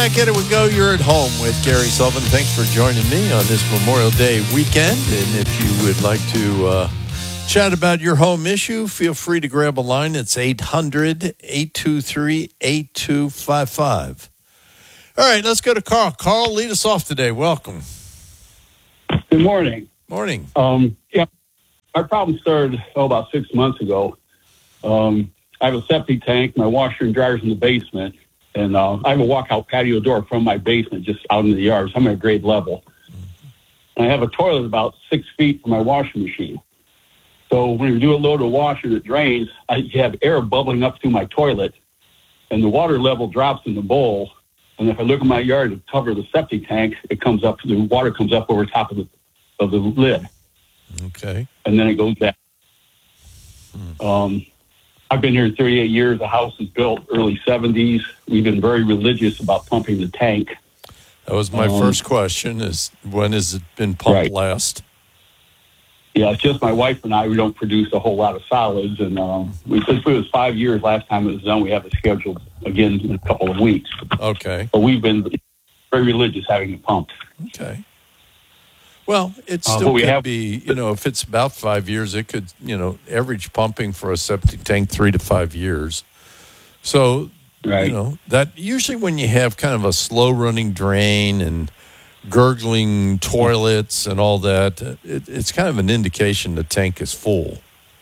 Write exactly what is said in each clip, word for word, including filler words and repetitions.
back at it we go. You're at home with Gary Sullivan. Thanks for joining me on this Memorial Day weekend. And if you would like to uh, chat about your home issue, feel free to grab a line. It's eight hundred, eight two three, eight two five five. All right, let's go to Carl. Carl, lead us off today. Welcome. Good morning. Morning. Um, yeah, our problem started oh, about six months ago. Um, I have a septic tank. My washer and dryer's in the basement. And uh, I have a walkout patio door from my basement just out into the yard. So I'm at grade level. And I have a toilet about six feet from my washing machine. So when you do a load of washer that drains, I have air bubbling up through my toilet. And the water level drops in the bowl. And if I look in my yard to cover the septic tank, it comes up, the water comes up over top of the of the lid. Okay. And then it goes back. Hmm. Um, I've been here thirty-eight years. The house was built early seventies. We've been very religious about pumping the tank. That was my um, first question, is when has it been pumped right. last? Yeah, it's just my wife and I. We don't produce a whole lot of solids. And um, we, since it was five years last time it was done, we have it scheduled again in a couple of weeks. Okay. But we've been very religious having it pumped. Okay. Well, it Uh, still we could have- be, you know, if it's about five years, it could, you know, average pumping for a septic tank three to five years. So, Right. you know, that usually when you have kind of a slow running drain and gurgling toilets and all that, it, it's kind of an indication the tank is full.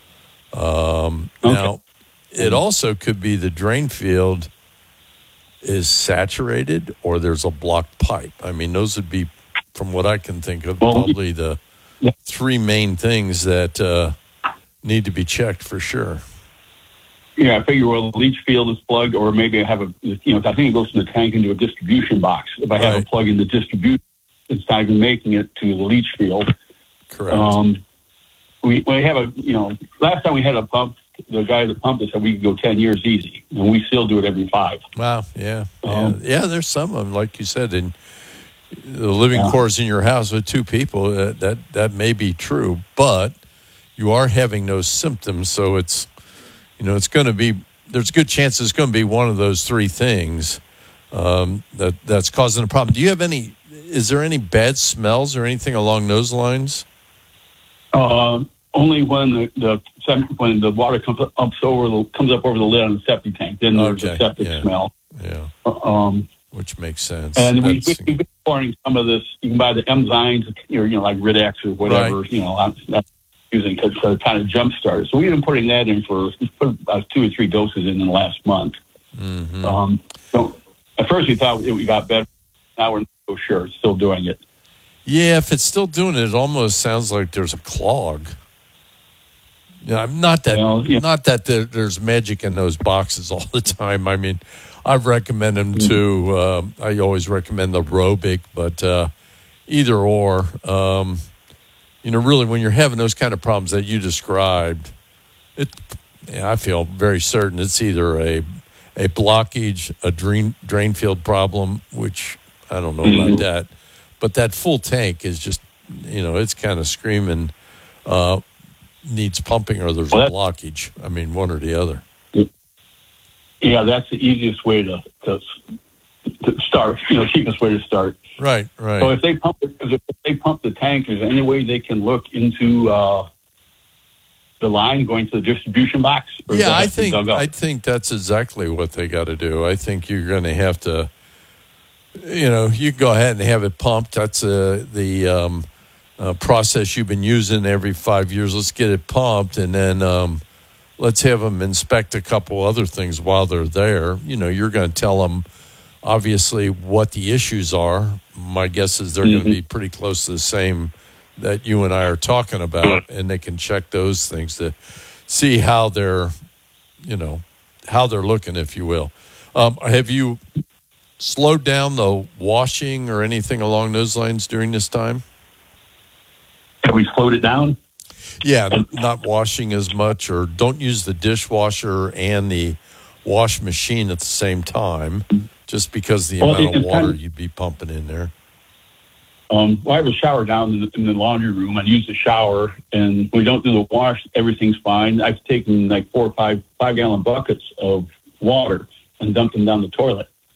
Um, Okay. Now, it also could be the drain field is saturated or there's a blocked pipe. I mean, those would be, from what I can think of, Well, probably the yeah. three main things that uh, need to be checked for sure. Yeah, I figure well, the leach field is plugged, or maybe I have a, you know, I think it goes from the tank into a distribution box. If I have Right. a plug in the distribution, it's not even making it to the leach field. Correct. Um, we we have a, you know, last time we had a pump, the guy that pumped us said we could go ten years easy, and we still do it every five. Wow, yeah. Um, yeah. Yeah, there's some of them, like you said, in the living Yeah. quarters in your house with two people, that, that, that may be true, but you are having those symptoms, so it's, you know, it's going to be, there's a good chance it's going to be one of those three things um, that that's causing a problem. Do you have any, is there any bad smells or anything along those lines? Uh, only when the, the sep- when the water comes up over the comes up over the lid on the septic tank, then there's Okay, a septic yeah. smell. Yeah, Um, which makes sense. and we, That's- we've been pouring some of this. You can buy the enzymes, or you know, like Ridex or whatever. Right. You know, I'm not using to, to kind of jumpstart. So we've been putting that in for we put about two or three doses in the last month. Mhm. Um, so at first we thought we got better. Now we're not so sure. It's still doing it. Yeah, if it's still doing it, it almost sounds like there's a clog. Yeah, not that, Well, yeah. not that there, there's magic in those boxes all the time. I mean, I've recommended them to. Uh, I always recommend the Robic, but uh, either or. Um, you know, really, when you're having those kind of problems that you described, it. Yeah, I feel very certain it's either a a blockage, a drain drain field problem, which I don't know Mm-hmm. about that, but that full tank is just, you know, it's kind of screaming. Uh, needs pumping or there's Well, a blockage. I mean, one or the other. Yeah, that's the easiest way to, to, to start. You know, cheapest way to start. Right, right. So if they pump, if they pump the tank, is there any way they can look into uh, the line going to the distribution box? Or does Yeah, that I have to be think dug up? I think that's exactly what they got to do. I think you're going to have to, you know, you go ahead and have it pumped. That's uh, the um, uh, process you've been using every five years. Let's get it pumped, and then um, let's have them inspect a couple other things while they're there. You know, you're going to tell them, obviously, what the issues are. My guess is they're Mm-hmm. going to be pretty close to the same that you and I are talking about, and they can check those things to see how they're, you know, how they're looking, if you will. Um, have you slowed down the washing or anything along those lines during this time? Have we slowed it down? Yeah, not washing as much, or don't use the dishwasher and the wash machine at the same time, just because the Well, amount it of water depends. you'd be pumping in there. Um, well, I have a shower down in the, in the laundry room. I use the shower, and when we don't do the wash, everything's fine. I've taken like four or five five gallon buckets of water and dumped them down the toilet.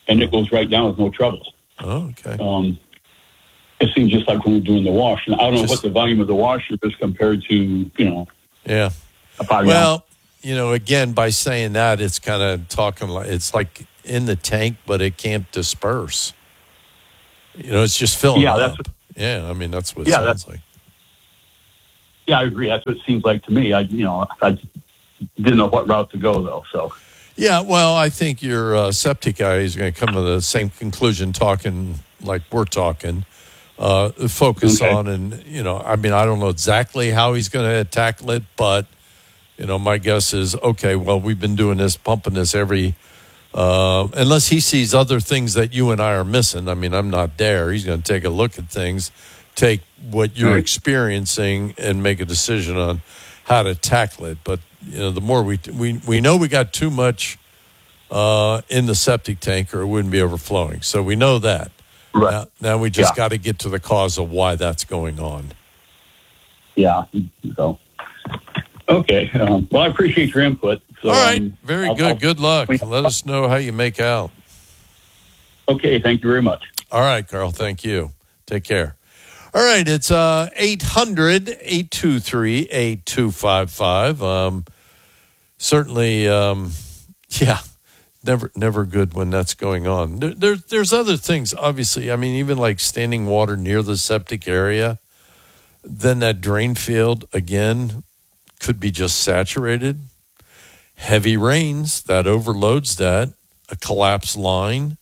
and it goes right down with no trouble. Oh, okay. Um, it seems just like when we're doing the wash. And I don't know Just- what the volume of the washer is compared to, you know, Yeah. a five Well, you know, again, by saying that, it's kind of talking like it's like in the tank, but it can't disperse. You know, it's just filling Yeah, up. that's what- yeah, I mean, that's what it Yeah, sounds that's- like. Yeah, I agree. That's what it seems like to me. I, you know, I didn't know what route to go though. So Yeah, well, I think your uh, septic guy is going to come to the same conclusion talking like we're talking. Uh, focus Okay. on, and, you know, I mean, I don't know exactly how he's going to tackle it, but, you know, my guess is, okay, well, we've been doing this, pumping this every, uh, unless he sees other things that you and I are missing. I mean, I'm not there. He's going to take a look at things, take what you're Right. experiencing and make a decision on how to tackle it. But, you know, the more we, we, we know we got too much uh, in the septic tank or it wouldn't be overflowing. So we know that. right. Now, now we just Yeah. got to get to the cause of why that's going on. Yeah. So okay. Um, well, I appreciate your input. So, All right. um, Very I'll- good. I'll- Good luck. Let us know how you make out. Okay. Thank you very much. All right, Carl. Thank you. Take care. All right. It's uh, eight hundred, eight two three, eight two five five. Um, certainly, um, yeah, never never good when that's going on. There, there, there's other things, obviously. I mean, even like standing water near the septic area, then that drain field, again, could be just saturated. Heavy rains, that overloads that. A collapsed line.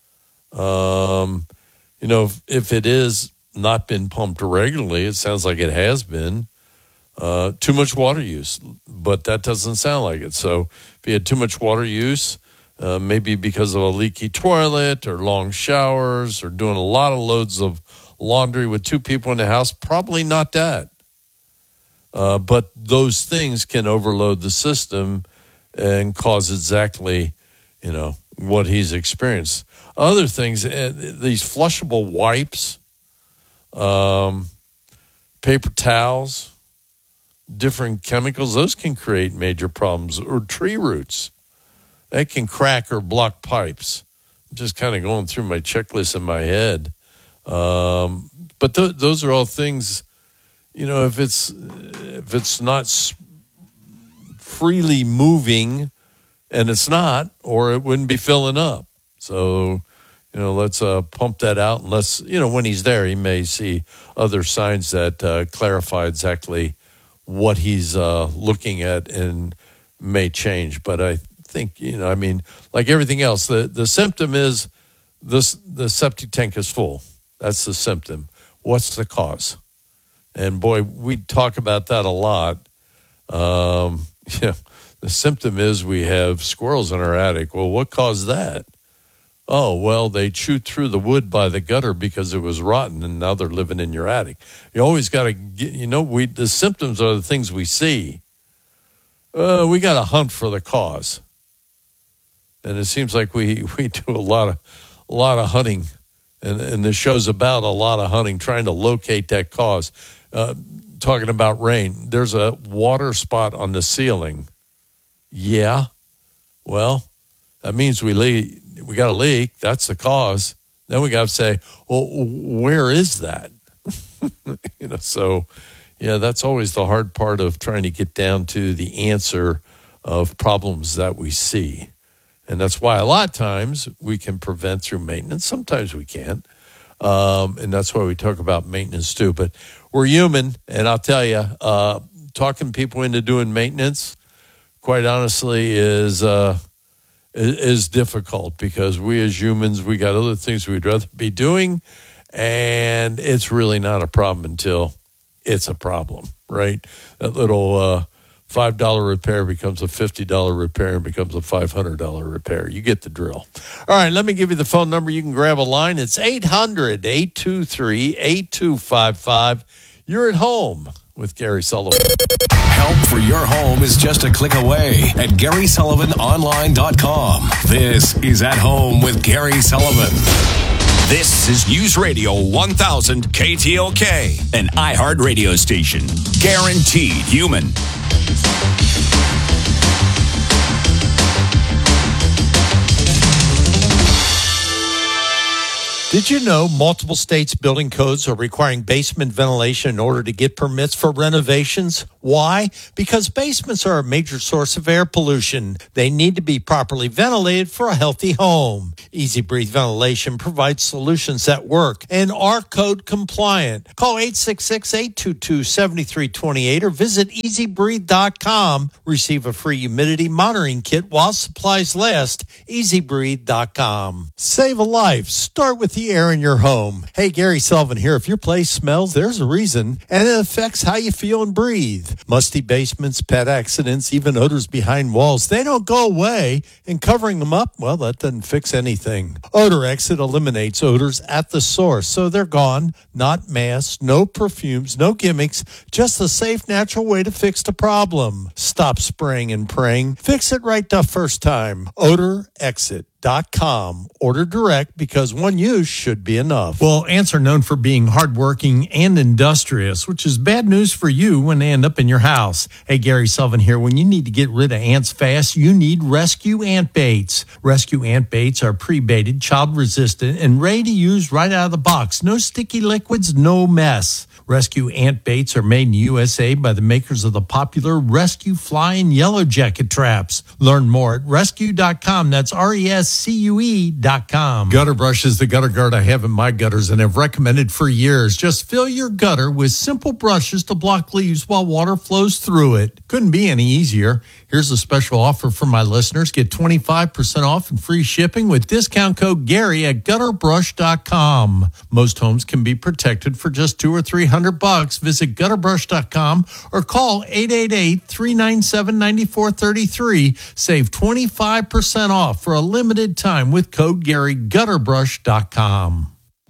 Um, you know, if, if it is not been pumped regularly, it sounds like it has been. Uh, too much water use, but that doesn't sound like it. So if you had too much water use, uh, maybe because of a leaky toilet or long showers or doing a lot of loads of laundry with two people in the house, probably not that. Uh, but those things can overload the system and cause exactly, you know, what he's experienced. Other things, uh, these flushable wipes, um, paper towels, different chemicals, those can create major problems. Or tree roots, that can crack or block pipes. I'm just kind of going through my checklist in my head. Um, but th- those are all things, you know, if it's if it's not s- freely moving, and it's not, or it wouldn't be filling up. So, you know, let's uh, pump that out. And let's, you know, when he's there, he may see other signs that uh, clarify exactly what he's uh, looking at and may change. But I think, you know, I mean, like everything else, the, the symptom is this, the septic tank is full. That's the symptom. What's the cause? And boy, we talk about that a lot. Um, you know, the symptom is we have squirrels in our attic. Well, what caused that? Oh, well, they chewed through the wood by the gutter because it was rotten, and now they're living in your attic. You always got to get, you know, we the symptoms are the things we see. Uh, we got to hunt for the cause. And it seems like we, we do a lot of a lot of hunting, and, and this show's about a lot of hunting, trying to locate that cause. Uh, talking about rain, there's a water spot on the ceiling. Yeah, well, that means we leak. We got a leak. That's the cause. Then we got to say, well, where is that? you know, so yeah, that's always the hard part of trying to get down to the answer of problems that we see, and that's why a lot of times we can prevent through maintenance. Sometimes we can't, um, and that's why we talk about maintenance too. But we're human, and I'll tell you, uh, talking people into doing maintenance, quite honestly, is uh, is, is difficult because we as humans, we got other things we'd rather be doing, and it's really not a problem until it's a problem, right? That little uh, five dollar repair becomes a fifty dollar repair and becomes a five hundred dollar repair. You get the drill. All right, let me give you the phone number. You can grab a line. It's eight hundred, eight two three, eight two five five. You're at home with Gary Sullivan. Help for your home is just a click away at Gary Sullivan Online dot com. This is At Home with Gary Sullivan. This is News Radio one thousand K T L K, an iHeart radio station. Guaranteed human. Did you know multiple states' building codes are requiring basement ventilation in order to get permits for renovations? Why? Because basements are a major source of air pollution. They need to be properly ventilated for a healthy home. Easy Breathe Ventilation provides solutions that work and are code compliant. Call eight six six, eight two two, seven three two eight or visit easy breathe dot com. Receive a free humidity monitoring kit while supplies last. easy breathe dot com. Save a life. Start with the air in your home. Hey, Gary Sullivan here. If your place smells, there's a reason, and it affects how you feel and breathe. Musty basements, pet accidents, even odors behind walls, they don't go away, and covering them up, well, that doesn't fix anything. Odor Exit eliminates odors at the source, so they're gone. Not masks, no perfumes, no gimmicks, just a safe, natural way to fix the problem. Stop spraying and praying. Fix it right the first time. Odor Exit. Dot com. Order direct because one use should be enough. Well, ants are known for being hardworking and industrious, which is bad news for you when they end up in your house. Hey, Gary Sullivan here. When you need to get rid of ants fast, you need Rescue Ant Baits. Rescue Ant Baits are pre-baited, child-resistant, and ready to use right out of the box. No sticky liquids, no mess. Rescue Ant Baits are made in the U S A by the makers of the popular Rescue Fly and Yellow Jacket traps. Learn more at rescue dot com. That's R E S C U E dot com. Gutter Brush is the gutter guard I have in my gutters and have recommended for years. Just fill your gutter with simple brushes to block leaves while water flows through it. Couldn't be any easier. Here's a special offer for my listeners. Get twenty-five percent off and free shipping with discount code Gary at gutter brush dot com. Most homes can be protected for just two or three hundred bucks. Visit gutter brush dot com or call eight eight eight, three nine seven, nine four three three. Save twenty-five percent off for a limited time with code Gary, gutter brush dot com.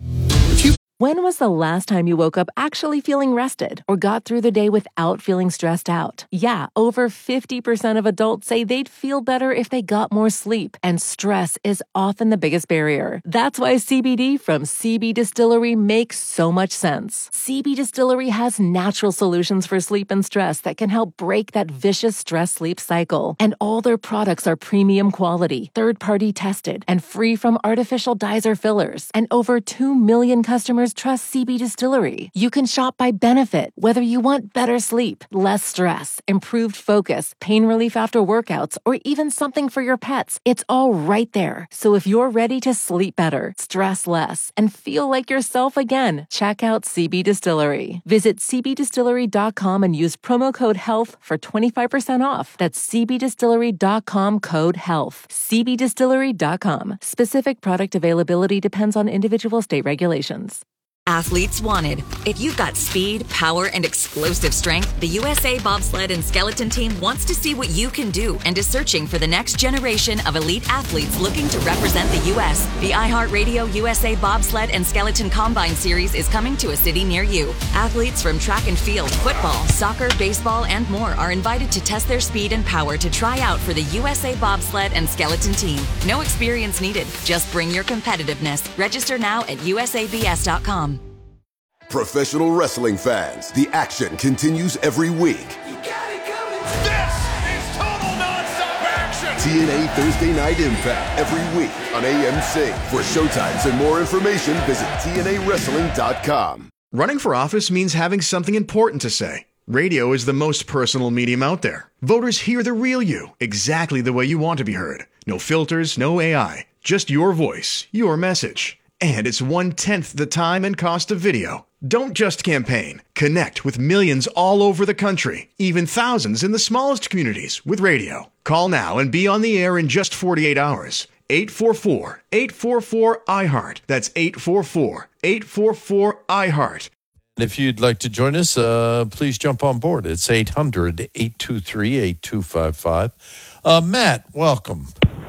When was the last time you woke up actually feeling rested or got through the day without feeling stressed out? Yeah, over fifty percent of adults say they'd feel better if they got more sleep, and stress is often the biggest barrier. That's why C B D from C B Distillery makes so much sense. C B Distillery has natural solutions for sleep and stress that can help break that vicious stress-sleep cycle. And all their products are premium quality, third-party tested, and free from artificial dyes or fillers. And over two million customers trust C B Distillery. You can shop by benefit, whether you want better sleep, less stress, improved focus, pain relief after workouts, or even something for your pets. It's all right there. So if you're ready to sleep better, stress less, and feel like yourself again, check out C B Distillery. Visit c b distillery dot com and use promo code HEALTH for twenty-five percent off. That's c b distillery dot com code HEALTH. c b distillery dot com. Specific product availability depends on individual state regulations. Athletes wanted. If you've got speed, power, and explosive strength, the U S A Bobsled and Skeleton Team wants to see what you can do and is searching for the next generation of elite athletes looking to represent the U S The iHeartRadio U S A Bobsled and Skeleton Combine Series is coming to a city near you. Athletes from track and field, football, soccer, baseball, and more are invited to test their speed and power to try out for the U S A Bobsled and Skeleton Team. No experience needed. Just bring your competitiveness. Register now at u s a b s dot com. Professional wrestling fans, the action continues every week. You got it coming. This is total nonstop action. T N A Thursday Night Impact every week on A M C. For showtimes and more information, visit T N A wrestling dot com. Running for office means having something important to say. Radio is the most personal medium out there. Voters hear the real you, exactly the way you want to be heard. No filters, no A I, just your voice, your message. And it's one-tenth the time and cost of video. Don't just campaign. Connect with millions all over the country, even thousands in the smallest communities with radio. Call now and be on the air in just forty-eight hours. eight four four, eight four four, I heart. That's eight four four, eight four four, I heart. And if you'd like to join us, uh, please jump on board. It's eight hundred, eight two three, eight two five five. Uh, Matt, welcome.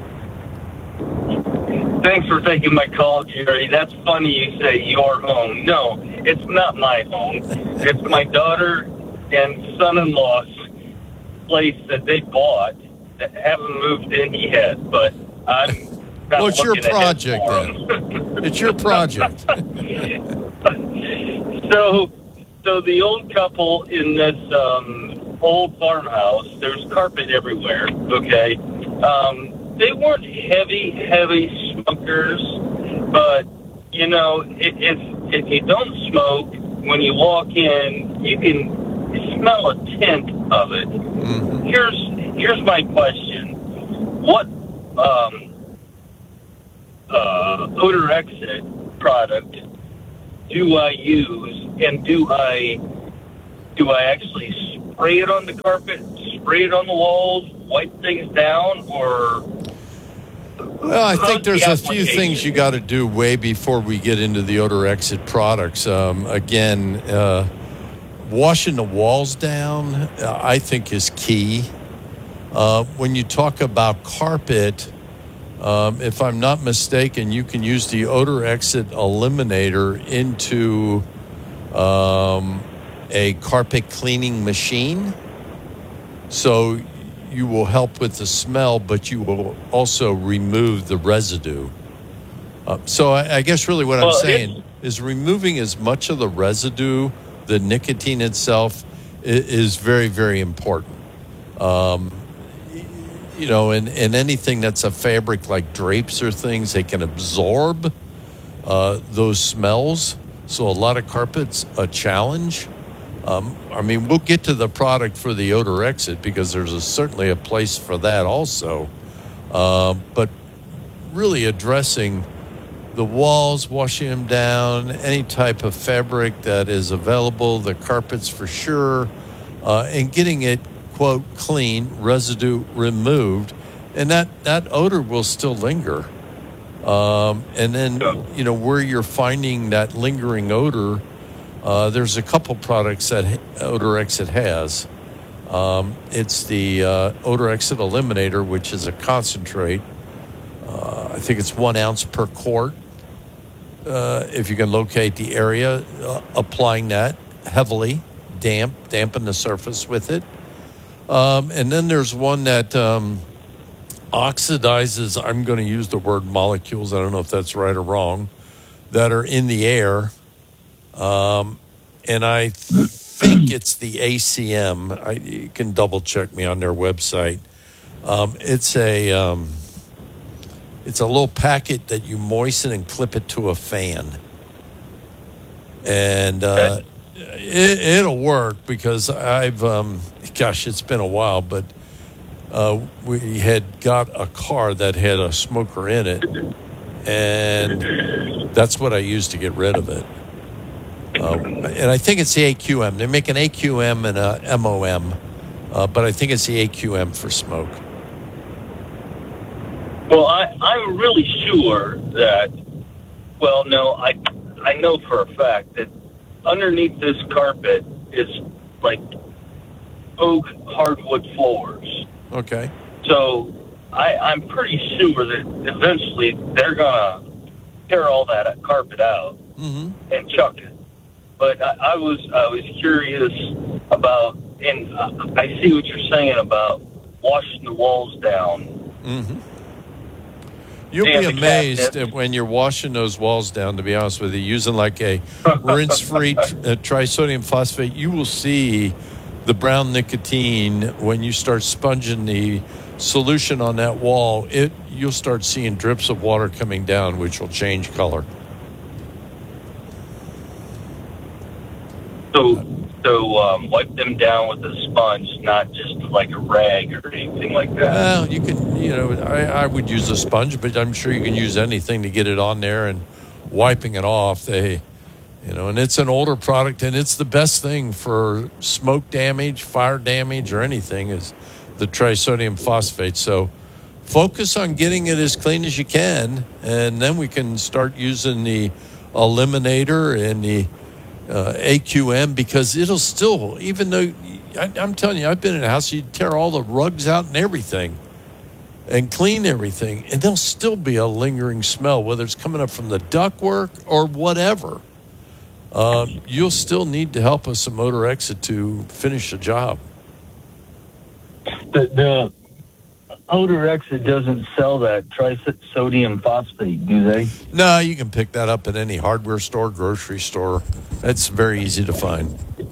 Thanks for taking my call, Jerry. That's funny you say your home. No, it's not my home. It's my daughter and son-in-law's place that they bought that haven't moved in yet, but I'm not well, it's your looking project, ahead for then. It's your project. so, so the old couple in this um, old farmhouse, there's carpet everywhere, okay? Um, they weren't heavy, heavy smokers, but you know, it, if if you don't smoke, when you walk in, you can smell a tint of it. Mm-hmm. Here's here's my question: What um, uh, odor exit product do I use, and do I do I actually spray it on the carpet, spray it on the walls, wipe things down, or? Well, I think there's a few things you got to do way before we get into the odor exit products. Um, again, uh, washing the walls down, uh, I think, is key. Uh, when you talk about carpet, um, if I'm not mistaken, you can use the odor exit eliminator into um, a carpet cleaning machine. So you will help with the smell, but you will also remove the residue. Uh, so I, I guess really what well, I'm saying is removing as much of the residue, the nicotine itself, is, is very, very important. Um, you know, and, and anything that's a fabric like drapes or things, they can absorb uh, those smells. So a lot of carpet's a challenge. Um, I mean, we'll get to the product for the odor exit because there's a, certainly a place for that also. Uh, but really addressing the walls, washing them down, any type of fabric that is available, the carpets for sure, uh, and getting it, quote, clean, residue removed, and that, that odor will still linger. Um, and then, you know, where you're finding that lingering odor, Uh, there's a couple products that Odor Exit has. Um, it's the uh, Odor Exit Eliminator, which is a concentrate. Uh, I think it's one ounce per quart. Uh, if you can locate the area, uh, applying that heavily, damp, dampen the surface with it. Um, and then there's one that um, oxidizes, I'm going to use the word molecules, I don't know if that's right or wrong, that are in the air. Um, and I th- think it's the A C M. I, you can double check me on their website. Um, it's a um, it's a little packet that you moisten and clip it to a fan, and uh, it, it'll work because I've um, gosh, it's been a while, but uh, we had got a car that had a smoker in it, and that's what I used to get rid of it. Uh, and I think it's the A Q M. They make an A Q M and a M O M, uh, but I think it's the A Q M for smoke. Well, I, I'm really sure that, well, no, I, I know for a fact that underneath this carpet is like oak hardwood floors. Okay. So I, I'm pretty sure that eventually they're going to tear all that carpet out mm-hmm. and chuck it. But I, I was I was curious about, and I see what you're saying about washing the walls down. Mm-hmm. You'll be amazed at when you're washing those walls down, to be honest with you, using like a rinse-free uh, trisodium phosphate, you will see the brown nicotine when you start sponging the solution on that wall. It you'll start seeing drips of water coming down, which will change color. So, so um, wipe them down with a sponge, not just like a rag or anything like that. Well, you can, you know, I, I would use a sponge, but I'm sure you can use anything to get it on there and wiping it off. They, you know, and it's an older product, and it's the best thing for smoke damage, fire damage, or anything is the trisodium phosphate. So focus on getting it as clean as you can, and then we can start using the eliminator and the Uh, A Q M, because it'll still, even though I, I'm telling you, I've been in a house, you tear all the rugs out and everything and clean everything, and there'll still be a lingering smell, whether it's coming up from the ductwork or whatever. Um, you'll still need to help us some Odor Exit to finish the job. The, the Odor Exit doesn't sell that trisodium phosphate, do they? No, you can pick that up at any hardware store, grocery store. That's very easy to find.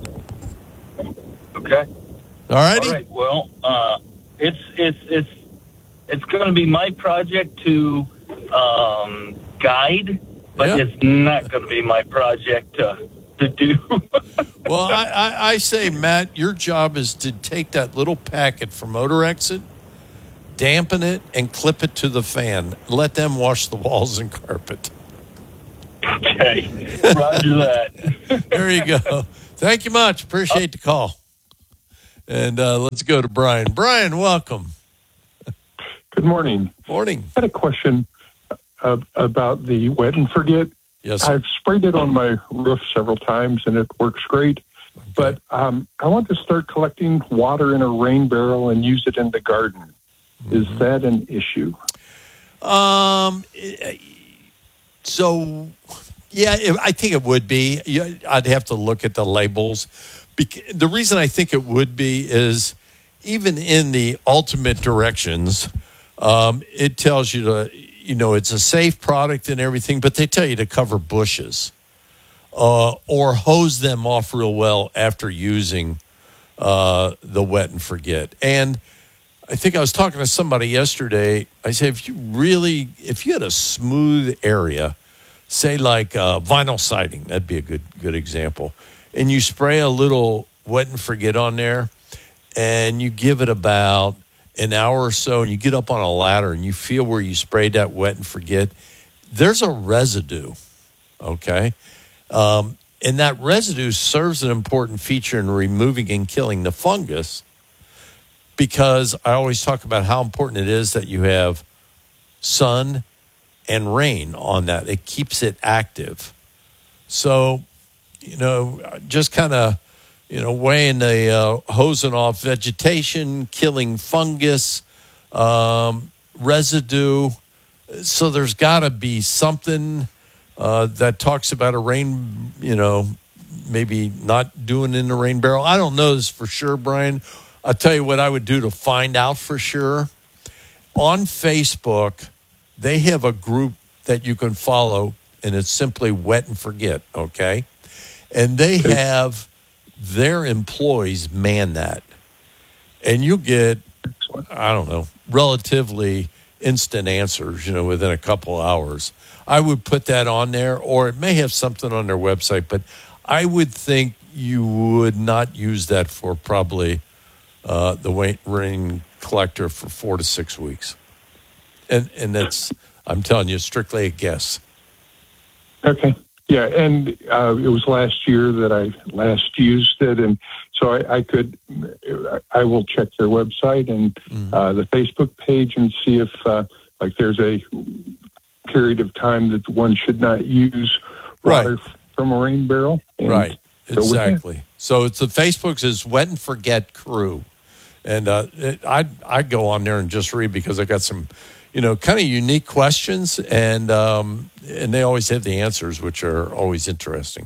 Okay. All righty. All right. Well, uh, it's it's it's it's going to be my project to um, guide but Yeah. it's not going to be my project to, to do. Well, I, I, I say, Matt, your job is to take that little packet from Motor Exit, dampen it, and clip it to the fan. Let them wash the walls and carpet. Okay, roger that. There you go. Thank you much. Appreciate the call. And uh, let's go to Brian. Brian, welcome. Good morning. Morning. I had a question uh, about the wet and forget. Yes. I've sprayed it on my roof several times, and it works great. Okay. But um, I want to start collecting water in a rain barrel and use it in the garden. Mm-hmm. Is that an issue? Um. So, yeah, I think it would be. I'd have to look at the labels. The reason I think it would be is even in the ultimate directions, um, it tells you to, you know, it's a safe product and everything, but they tell you to cover bushes uh, or hose them off real well after using uh, the wet and forget. And I think I was talking to somebody yesterday. I said, if you really, if you had a smooth area, say like uh, vinyl siding, that'd be a good good example, and you spray a little wet and forget on there, and you give it about an hour or so, and you get up on a ladder, and you feel where you sprayed that wet and forget, there's a residue, okay? Um, and that residue serves an important feature in removing and killing the fungus, because I always talk about how important it is that you have sun and rain on that. It keeps it active. So, you know, just kind of, you know, weighing the uh, hosing off vegetation, killing fungus, um, residue. So there's got to be something uh, that talks about a rain, you know, maybe not doing in the rain barrel. I don't know this for sure, Brian. I'll tell you what I would do to find out for sure. On Facebook, they have a group that you can follow, and it's simply Wet and Forget, okay? And they have their employees man that. And you get, I don't know, relatively instant answers, you know, within a couple hours. I would put that on there, or it may have something on their website, but I would think you would not use that for probably uh, the rain collector for four to six weeks. And and that's, I'm telling you, strictly a guess. Okay. Yeah, and uh, it was last year that I last used it, and so I, I could, I will check their website and mm-hmm. uh, the Facebook page and see if, uh, like, there's a period of time that one should not use water right. from a rain barrel. Right, exactly. So it's the Facebook's is Wet and Forget Crew, and uh, it, I'd I'd go on there and just read, because I got some, you know, kind of unique questions, and um, and they always have the answers, which are always interesting.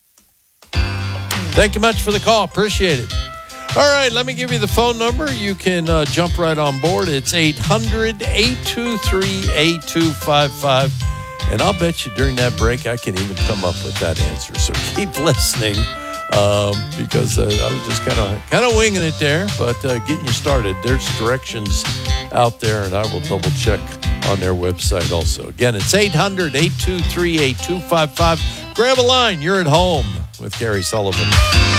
Thank you much for the call. Appreciate it. All right, let me give you the phone number. You can uh, jump right on board. It's eight hundred, eight two three, eight two five five. And I'll bet you during that break I can even come up with that answer. So keep listening, um, because uh, I was just kind of kind of winging it there, but uh, getting you started. There's directions out there, and I will double check on their website also. Again, it's eight hundred, eight two three, eight two five five. Grab a line. You're at home with Gary Sullivan.